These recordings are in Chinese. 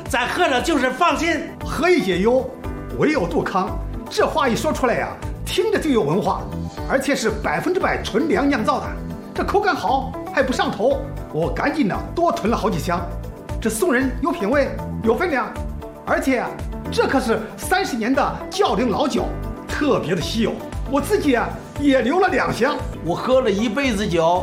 咱喝了就是放心。 何以解忧，唯有杜康。这话一说出来呀，听着就有文化，而且是100%纯粮酿造的，这口感好还不上头。我赶紧的多囤了好几箱。这送人有品位，有分量，而且这可是30年的窖龄老酒，特别的稀有。我自己也留了2箱。 我喝了一辈子酒。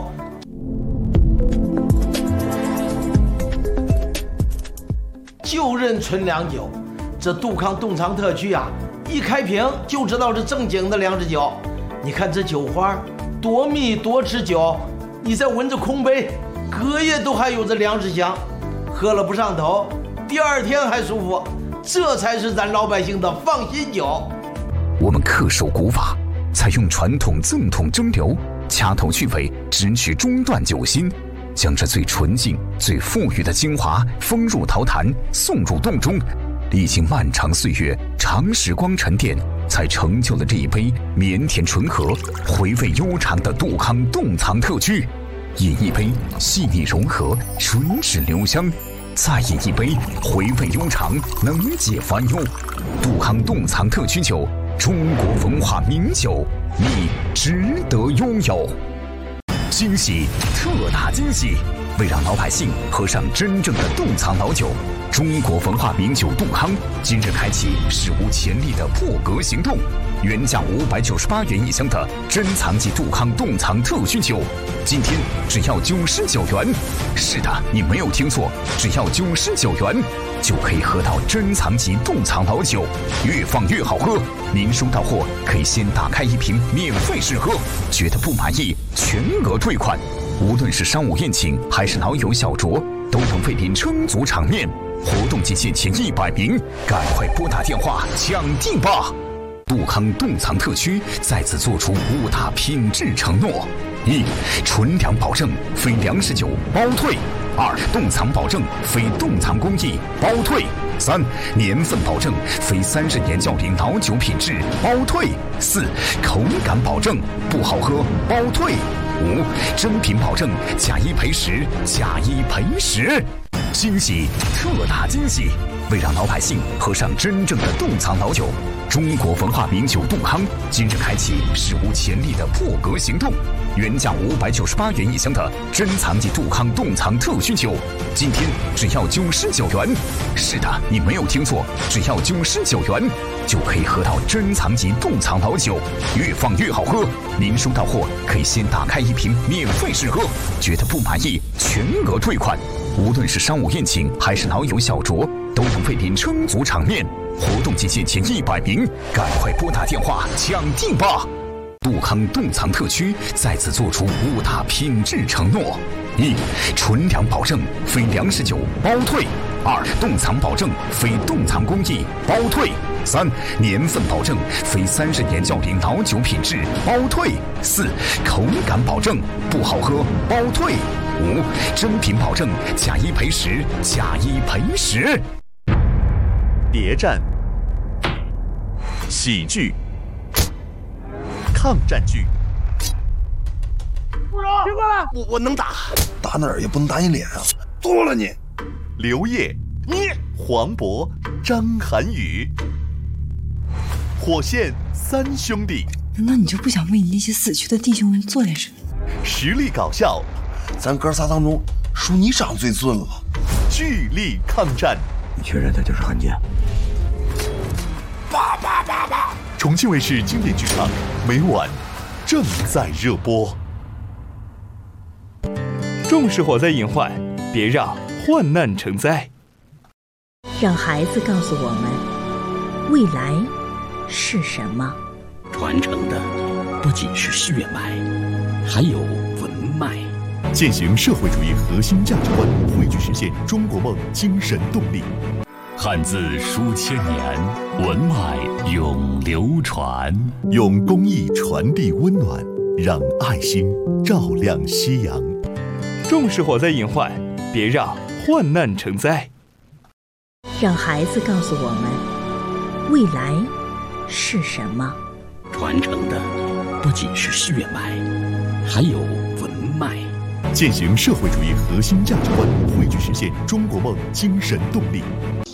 就认纯粮酒，这杜康冻藏特区一开瓶就知道是正经的粮食酒。你看这酒花多密多持久，你再闻着空杯，隔夜都还有这粮食香，喝了不上头，第2天还舒服，这才是咱老百姓的放心酒。 我们恪守古法，采用传统正统蒸馏，掐头去尾，直取中段酒心，将这最纯净、最馥郁的精华封入陶坛，送入洞中。历经漫长岁月、长时光沉淀，才成就了这一杯绵甜醇和、回味悠长的杜康冻藏特区。饮一杯细腻融合、水质留香，再饮一杯回味悠长、能解烦忧。杜康冻藏特区酒，中国文化名酒，你值得拥有。惊喜，特大惊喜！为让老百姓喝上真正的冻藏老酒，中国文化名酒杜康今日开启史无前例的破格行动。原价598元一箱的珍藏级杜康冻藏特需酒，今天只要99元。是的，你没有听错，只要99元就可以喝到珍藏级冻藏老酒，越放越好喝。您收到货可以先打开1瓶免费试喝，觉得不满意全额退款。无论是商务宴请还是老友小酌，都能为您撑足场面。活动期限前100名，赶快拨打电话抢订吧！杜康冻藏特区再次做出5大品质承诺：1. 纯粮保证，非粮食酒包退；2. 冻藏保证，非冻藏工艺包退；3. 年份保证，非30年窖龄老酒品质包退；4. 口感保证，不好喝包退；5. 真品保证，假一赔10，假一赔10。惊喜，特大惊喜！为让老百姓喝上真正的冻藏老酒，中国文化名酒杜康今日开启史无前例的破格行动。原价598元一箱的珍藏级杜康冻藏特需酒，今天只要99元。是的，你没有听错，只要99元就可以喝到珍藏级冻藏老酒，越放越好喝。您收到货可以先打开1瓶免费试喝，觉得不满意全额退款。无论是商务宴请还是老友小酌，都能为您撑足场面。活动期限前100名，赶快拨打电话抢订吧！杜康冻藏特区再次做出5大品质承诺：1. 纯粮保证，非粮食酒包退；2. 冻藏保证，非冻藏工艺包退；3. 年份保证，非30年窖龄老酒品质包退；4. 口感保证，不好喝包退；5. 真品保证，假一赔10，假一赔10。 谍战、喜剧、抗战剧。 部长，别过来！我能打， 打哪儿也不能打你脸啊！剁了你！ 刘烨、黄渤、张涵予，火线3兄弟。 难道你就不想为你那些死去的弟兄们做点什么？ 实力搞笑， 咱哥仨当中，属你长最俊了。 巨力抗战。 你确认他就是汉奸？ 爸！重庆卫视经典剧场每晚正在热播。重视火灾隐患，别让患难成灾。 让孩子告诉我们，未来是什么？ 传承的不仅是血脉，还有文脉。 践行社会主义核心价值观，汇聚实现中国梦精神动力。 汉字书千年，文脉永流传。 用公益传递温暖，让爱心照亮夕阳。重视火灾隐患，别让患难成灾。 让孩子告诉我们，未来是什么？ 传承的不仅是血脉，还有文脉。 践行社会主义核心价值观，汇聚实现中国梦精神动力。